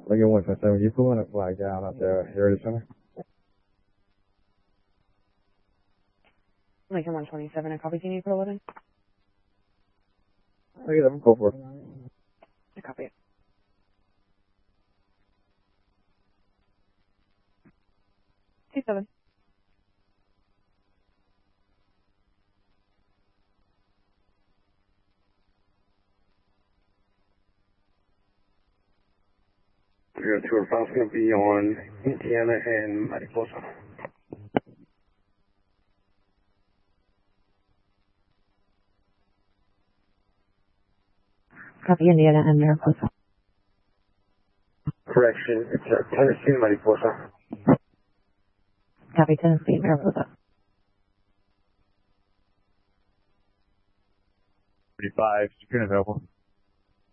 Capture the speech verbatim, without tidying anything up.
Lincoln one five seven, you pulling a flag down at the Heritage Center? Lincoln one twenty-seven, a copy. Can you for eleven? Okay, then go for it. A copy. Two seven. Your tour file's going to be on Indiana and Mariposa. Copy, Indiana and Mariposa. Correction, it's uh, Tennessee and Mariposa. Copy, Tennessee, Mariposa. thirty-five, secure and available.